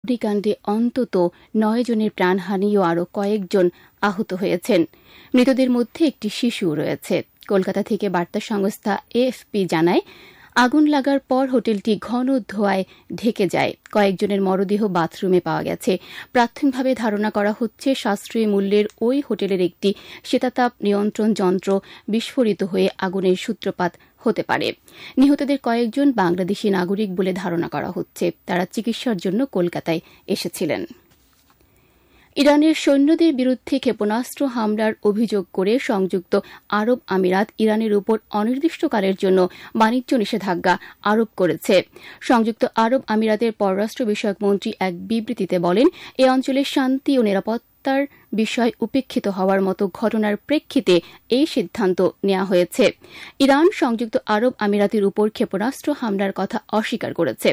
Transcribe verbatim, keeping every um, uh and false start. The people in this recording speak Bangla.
অগ্নিকাণ্ডে অন্তত নয় জনের প্রাণহানি ও আরও কয়েকজন আহত হয়েছেন। মৃতদের মধ্যে একটি শিশুও রয়েছে। কলকাতা থেকে বার্তা সংস্থা এএফপি জানায়, আগুন লাগার পর হোটেলটি ঘন ধোঁয়ায় ঢেকে যায়। কয়েকজনের মরদেহ বাথরুমে পাওয়া গেছে। প্রাথমিকভাবে ধারণা করা হচ্ছে সাশ্রয়ী মূল্যের ওই হোটেলের একটি শীতাতাপ নিয়ন্ত্রণ যন্ত্র বিস্ফোরিত হয়ে আগুনের সূত্রপাত হতে পারে। নিহতদের কয়েকজন বাংলাদেশি নাগরিক বলে ধারণা করা হচ্ছে। তারা চিকিৎসার জন্য কলকাতায় এসেছিলেন। ইরানের সৈন্যদের বিরুদ্ধে ক্ষেপণাস্ত্র হামলার অভিযোগ করে সংযুক্ত আরব আমিরাত ইরানের উপর অনির্দিষ্টকালের জন্য বাণিজ্য নিষেধাজ্ঞা আরোপ করেছে। সংযুক্ত আরব আমিরাতের পররাষ্ট্র বিষয়ক মন্ত্রী এক বিবৃতিতে বলেন, এ অঞ্চলের শান্তি ও নিরাপত্তার বিষয় উপেক্ষিত হওয়ার মতো ঘটনার প্রেক্ষিতে এই সিদ্ধান্ত নেওয়া হয়েছে। ইরান সংযুক্ত আরব আমিরাতের উপর ক্ষেপণাস্ত্র হামলার কথা অস্বীকার করেছে।